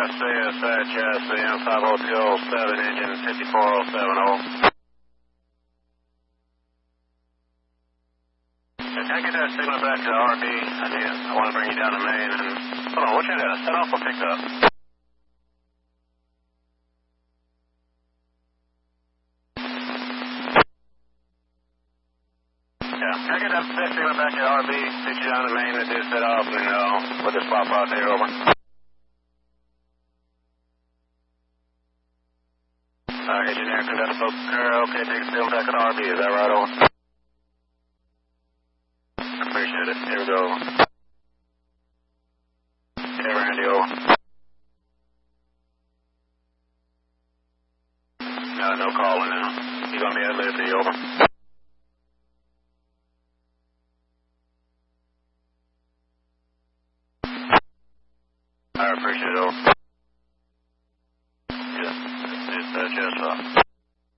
CM 50207, engine 54070. Can I get that signal back to RB? I want to bring you down to Maine. And hold on, what you got? A set off or picked up? Yeah. Can I get that signal back to RB? Take you down to Maine and do set off and with the swap out there over. Engineer, conduct both. Okay, take a signal back at RB. Is that right, over? Appreciate it. Here we go. Hey, Randy, over. No calling now. You gonna be at Liberty, over. I appreciate it, over. Yeah, it's just